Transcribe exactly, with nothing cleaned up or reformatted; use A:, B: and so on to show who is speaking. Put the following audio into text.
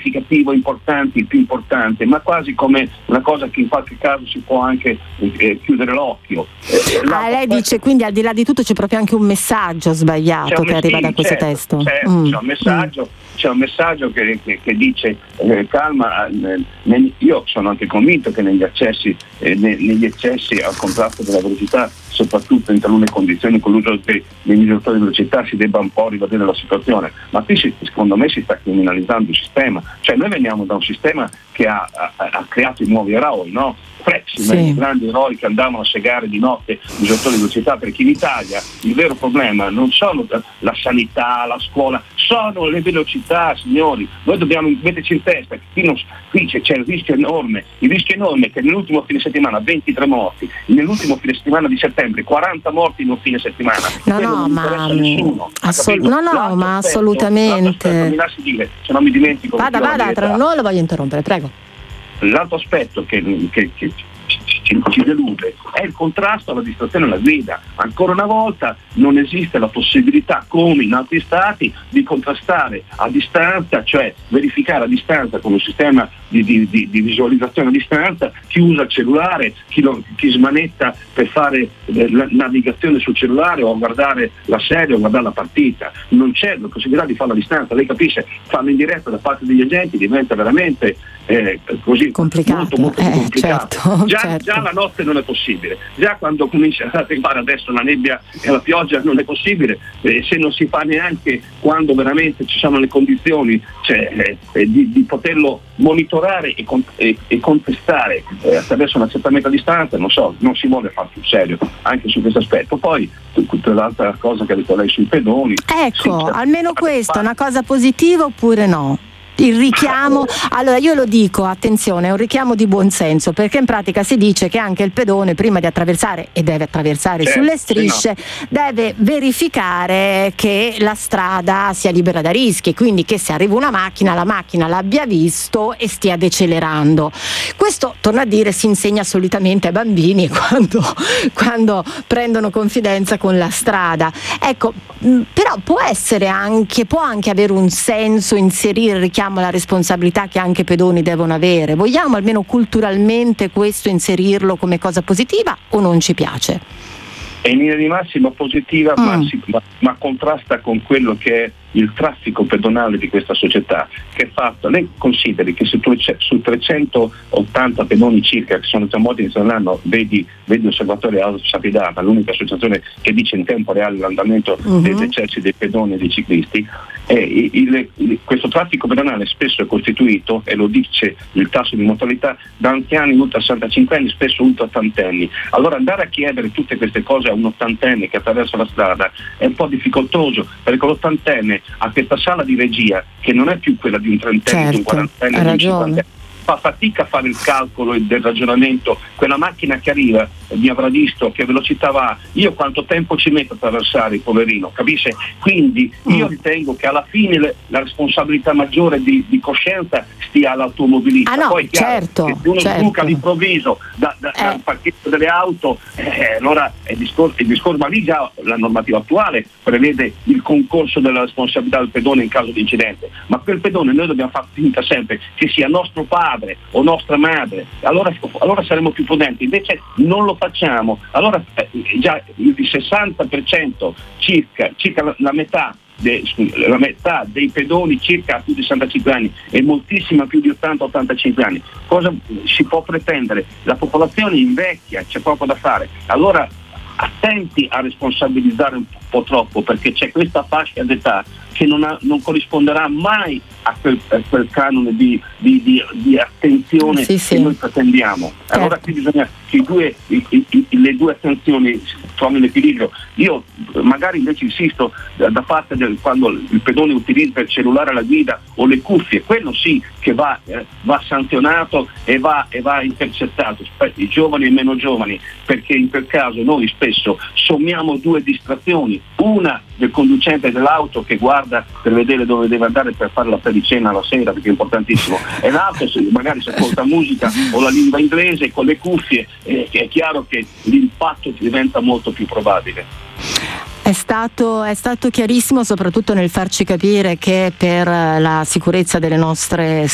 A: significativo, importante, il più importante, ma quasi come una cosa che in qualche caso si può anche eh, chiudere l'occhio. Eh,
B: ah, lei dice quindi al di là di tutto c'è proprio anche un messaggio sbagliato
A: un
B: che arriva da questo
A: certo,
B: testo.
A: Certo,
B: mm.
A: c'è un messaggio, mm. c'è un messaggio che, che, che dice eh, calma, eh, ne, io sono anche convinto che negli accessi, eh, ne, negli eccessi al contrasto della velocità, soprattutto in talune condizioni con l'uso dei, dei misuratori di velocità, si debba un po' rivedere la situazione, ma qui si, secondo me si sta criminalizzando il sistema, cioè noi veniamo da un sistema che ha, ha, ha creato i nuovi eroi, no? Flexi, sì. I grandi eroi che andavano a segare di notte misuratori di velocità, perché in Italia il vero problema non sono la sanità, la scuola, sono le velocità, signori. Noi dobbiamo metterci in testa che qui, non, qui c'è, c'è il rischio enorme, il rischio enorme che nell'ultimo fine settimana ventitré morti, nell'ultimo fine settimana di settembre quaranta morti in un fine settimana.
B: No, no, ma nessuno, assol- no, no, ma aspetto, assolutamente.
A: Aspetto, mi lasci dire, se non mi dimentico.
B: Vada, vada, tra, non lo voglio interrompere, prego.
A: L'altro aspetto che, che, che ci, ci delude è il contrasto alla distrazione alla guida. Ancora una volta non esiste la possibilità, come in altri stati, di contrastare a distanza, cioè verificare a distanza con un sistema di, di, di, di visualizzazione a distanza chi usa il cellulare, chi, lo, chi smanetta per fare eh, la navigazione sul cellulare o a guardare la serie o a guardare la partita. Non c'è la possibilità di farlo a distanza, lei capisce, farlo in diretta da parte degli agenti diventa veramente eh, così
B: complicato,
A: molto molto
B: eh,
A: complicato.
B: Certo,
A: già,
B: certo.
A: già la notte non è possibile, già quando comincia ad arrivare adesso la nebbia e la pioggia non è possibile, eh, se non si fa neanche quando veramente ci sono le condizioni, cioè, eh, di, di poterlo monitorare e, con, e, e contestare eh, attraverso un accertamento a distanza, non so, non si vuole fare più serio anche su questo aspetto. Poi tutta l'altra cosa che ha detto lei sui pedoni,
B: ecco,
A: sì,
B: almeno questa è una cosa positiva oppure no? Il richiamo, allora io lo dico, attenzione, è un richiamo di buonsenso, perché in pratica si dice che anche il pedone prima di attraversare, e deve attraversare certo, sulle strisce, no. deve verificare che la strada sia libera da rischi, quindi che se arriva una macchina, la macchina l'abbia visto e stia decelerando. Questo, torno a dire, si insegna solitamente ai bambini quando, quando prendono confidenza con la strada. Ecco, però può essere anche, può anche avere un senso inserire il richiamo alla responsabilità che anche i pedoni devono avere. Vogliamo almeno culturalmente questo inserirlo come cosa positiva o non ci piace?
A: È in linea di massima positiva, mm. ma, si, ma, ma contrasta con quello che è il traffico pedonale di questa società, che è fatto, lei consideri che su, su trecentottanta pedoni circa che sono già morti nell'anno, vedi, vedi l'osservatorio Auto Sapidana, l'unica associazione che dice in tempo reale l'andamento uh-huh. dei decessi dei pedoni e dei ciclisti, e il, il, questo traffico pedonale spesso è costituito, e lo dice il tasso di mortalità, da anziani ultra sessantacinque anni, spesso ultra ottantenni. Allora andare a chiedere tutte queste cose a un ottantenne che attraversa la strada è un po' difficoltoso, perché l'ottantenne a questa sala di regia, che non è più quella di un trentenne, certo, di un quarantenne, di un cinquantenne, fa fatica a fare il calcolo del ragionamento. Quella macchina che arriva mi avrà visto che velocità va, io quanto tempo ci metto a attraversare il poverino, capisce? Quindi io mm. ritengo che alla fine le, la responsabilità maggiore di, di coscienza stia all'automobilista.
B: Ah no,
A: poi
B: certo,
A: se uno
B: certo.
A: sbuca all'improvviso da, da, eh. dal parcheggio delle auto, eh, allora è discorso, il discorso, ma lì già la normativa attuale prevede il concorso della responsabilità del pedone in caso di incidente, ma quel pedone noi dobbiamo far finta sempre che sia nostro padre o nostra madre, allora, allora saremo più prudenti, invece non lo facciamo, allora eh, già il sessanta per cento circa, circa la, la metà De, la metà dei pedoni circa più di sessantacinque anni e moltissima più di ottanta ottantacinque anni. Cosa si può pretendere? La popolazione invecchia, c'è poco da fare. Allora attenti a responsabilizzare un po' troppo, perché c'è questa fascia d'età che non, ha, non corrisponderà mai a quel, a quel canone di, di, di, di attenzione sì, sì. che noi pretendiamo. Certo. Allora qui bisogna che i due, i, i, le due attenzioni trovino l'equilibrio. Io magari invece insisto da, da parte del quando il pedone utilizza il cellulare alla guida o le cuffie, quello sì che va, eh, va sanzionato e va, e va intercettato, i giovani e meno giovani, perché in quel caso noi spesso sommiamo due distrazioni, una del conducente dell'auto che guarda per vedere dove deve andare per fare la pericena la sera, perché è importantissimo, e l'altro magari si ascolta musica o la lingua inglese con le cuffie, eh, è chiaro che l'impatto diventa molto più probabile.
B: È stato, è stato chiarissimo, soprattutto nel farci capire che per la sicurezza delle nostre